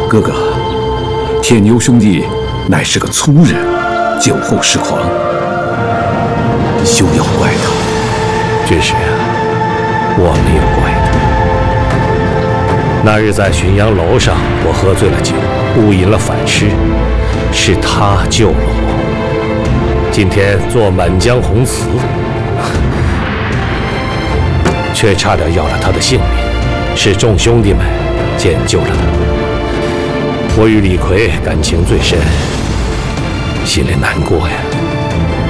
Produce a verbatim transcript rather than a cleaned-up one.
哥哥，铁牛兄弟乃是个粗人，酒后痴狂，休要怪他。 军师啊，我没有怪他。那日在浔阳楼上，我喝醉了酒，误饮了反尸，是他救了我。今天做满江红词，却差点要了他的性命，是众兄弟们捡救了他。我与李逵感情最深，心里难过呀。